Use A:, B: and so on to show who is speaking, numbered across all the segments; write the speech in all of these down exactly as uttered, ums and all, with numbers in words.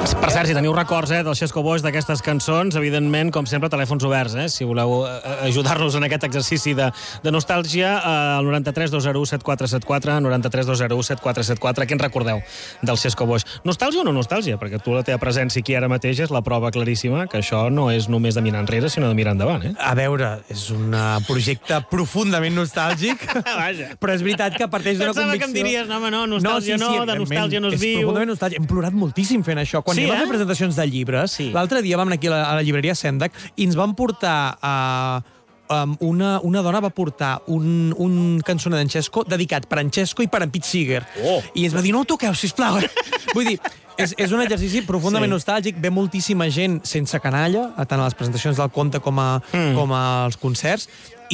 A: Per cert, si teniu records eh, del Xesco Boix, d'aquestes cançons, evidentment, com sempre, telèfons oberts, eh, si voleu ajudar-nos en aquest exercici de, de nostàlgia, al noranta-tres dos zero u set quatre set quatre, noranta-tres dos zero u set quatre set quatre. Què en recordeu del Xesco Boix? Nostàlgia o no nostàlgia? Perquè tu, la teva presència aquí ara mateix és la prova claríssima que això no és només de mirar enrere, sinó de mirar endavant, eh?
B: A veure, és un projecte profundament nostàlgic,
A: Vaja.
B: Però és veritat que parteix d'una convicció...
A: Pensava que em diries, no, home, no, nostàlgia no, sí, sí, no de nostàlgia no es
B: és
A: viu.
B: És profundament nostàlgia. Hem plorat moltíssim fent això. Quan
A: sí,
B: anem
A: eh?
B: a fer presentacions de llibres, sí. L'altre dia vam anar aquí a la, a la llibreria Sendak i ens van portar a... Um, una, una dona va portar un, un cançoner d'en Xesco dedicat per en Xesco i per en Pete Seeger.
A: Oh.
B: I ens va dir, no ho toqueu, sisplau. Vull dir, és, és un exercici profundament sí. nostàlgic. Ve moltíssima gent sense canalla, tant a les presentacions del conte com, a, mm. com als concerts,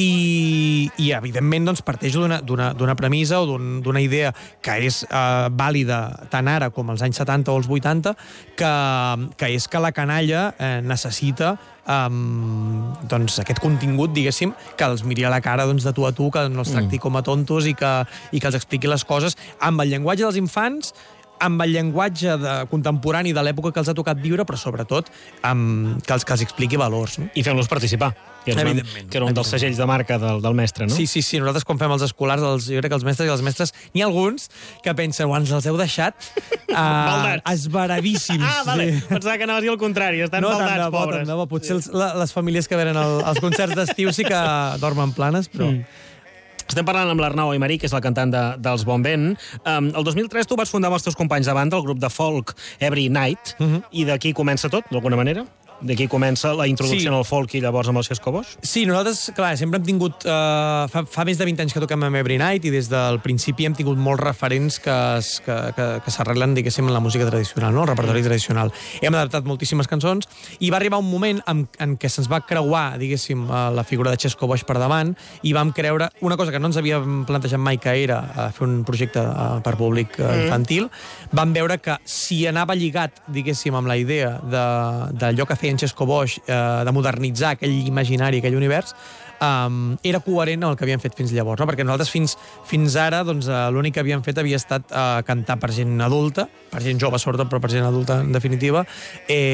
B: i, i evidentment doncs, parteix d'una premissa o d'una un, idea que és uh, vàlida tant ara com als anys setanta o als vuitanta, que, que és que la canalla eh, necessita um, doncs, aquest contingut, diguéssim, que els miri a la cara doncs, de tu a tu, que no els tracti mm. com a tontos i que, i que els expliqui les coses amb el llenguatge dels infants, amb el llenguatge de, contemporani de l'època que els ha tocat viure, però sobretot amb, que, els, que els expliqui valors. No?
A: I fem-los participar, que era, un, que era un dels segells de marca del, del mestre, no?
B: Sí, sí, sí. Nosaltres quan fem els escolars, els, jo crec que els mestres i les mestres, n'hi ha alguns que pensen, ens els heu deixat uh, esveradíssims.
A: Ah, vale. Sí. Pensava que anaves a dir el contrari, estan
B: no,
A: baldats,
B: no,
A: pobres.
B: No, no, potser els, la, les famílies que venen al, als concerts d'estiu sí que dormen planes, però... Mm.
A: Estem parlant amb l'Arnau Aymarí, que és la cantant de, dels Bon Vent. Um, el dos mil tres tu vas fundar amb els teus companys de banda el grup de folk Every Night, uh -huh. i d'aquí comença tot, d'alguna manera? D'aquí comença la introducció sí. al folk i llavors amb el Xesco Boix?
B: Sí, nosaltres, clar, sempre hem tingut... Uh, fa, fa més de vint anys que toquem amb Every Night i des del principi hem tingut molts referents que, que, que, que s'arreglen, diguéssim, en la música tradicional, no? El repertori tradicional. Hem adaptat moltíssimes cançons i va arribar un moment en, en què se'ns va creuar, diguéssim, la figura de Xesco Boix per davant i vam creure una cosa que no ens havíem plantejat mai, que era uh, fer un projecte uh, per públic uh, mm. infantil. Vam veure que si anava lligat, diguéssim, amb la idea d'allò que feia en Xesco Boix, eh, de modernitzar aquell imaginari, aquell univers, um, era coherent amb el que havíem fet fins llavors, no? Perquè nosaltres fins, fins ara doncs, uh, l'únic que havíem fet havia estat uh, cantar per gent adulta, per gent jove sobretot, però per gent adulta en definitiva, eh,